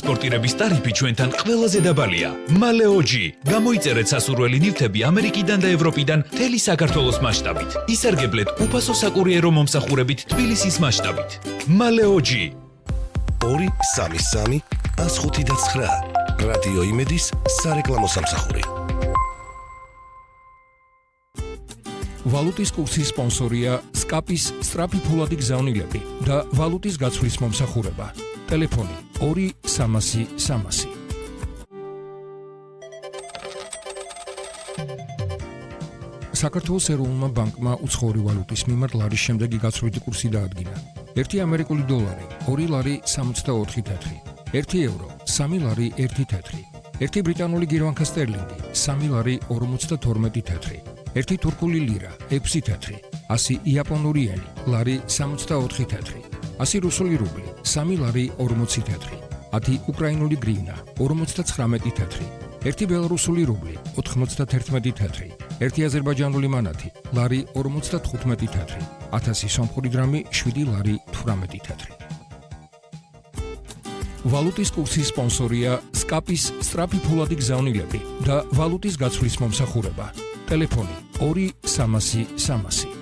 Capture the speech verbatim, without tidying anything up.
ტრანსპორტირების ტარიფი ჩვენთან ყველაზე დაბალია. მალეოჯი. გამოიწერეთ სასურველი ნივთები ამერიკიდან და ევროპიდან მთელი საქართველოს მასშტაბით. ისარგებლეთ უფასო საკურიერო მომსახურებით თბილისის მასშტაბით. მალეოჯი. ორი სამი სამი ას ხუთი და ცხრა. რადიო იმედის სარეკლამო სამსახური. ვალუტის კურსის სპონსორია სკაპის სწრაფი ფულადი გზავნილები და ვალუტის გაცვლის მომსახურება. ტელეფონი ორი სამასი სამასი. საქართველოს ეროვნულმა ბანკმა უცხოური ვალუტის მიმართ ლარის შემდეგი გაცვლითი კურსი დაადგინა. ერთი ამერიკული დოლარი ორი ლარი სამოცდაოთხი თეთრი, ერთი ევრო სამი ლარი ერთი თეთრი, ერთი ბრიტანული გირვანქა სტერლინგი სამი ლარი ორმოცდათორმეტი თეთრი, ერთი თურქული ლირა ექვსი თეთრი, ასი იაპონური ენი ლარი სამოცდაოთხი თეთრი, ასი რუსული რუბლი სამი ლარი ორმოცი თეთრი, ათი უკრაინული გრივნა ორმოცდაცხრამეტი თეთრი, ერთი ბელარუსული რუბლი ოთხმოცდათერთმეტი თეთრი, ერთი აზერბაიჯანული მანათი ლარი ორმოცდათხუთმეტი თეთრი, ათასი სომხური დრამი შვიდი ლარი თვრამეტი თეთრი. ვალუტის კურსის სპონსორია სკაპის სწრაფი ფულადი გზავნილები და ვალუტის გაცვლის მომსახურება. ტელეფონი ორი სამასი სამასი.